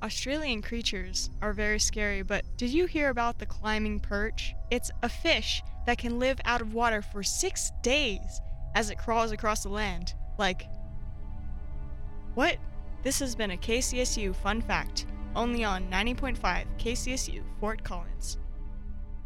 Australian creatures are very scary, but did you hear about the climbing perch? It's a fish that can live out of water for 6 days as it crawls across the land. Like, what? This has been a KCSU fun fact, only on 90.5 KCSU Fort Collins.